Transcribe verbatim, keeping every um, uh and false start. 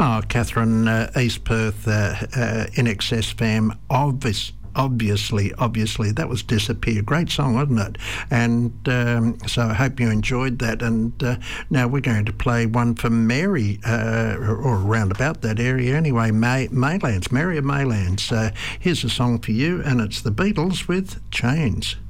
Oh, Catherine, uh, East Perth, uh, uh, In Excess fam, obvious. Obviously, obviously, that was Disappear. Great song, wasn't it? And um, so I hope you enjoyed that. And uh, now we're going to play one for Mary, uh, or around about that area anyway, May, Maylands, Mary of Maylands. Uh, here's a song for you, and it's the Beatles with Chains.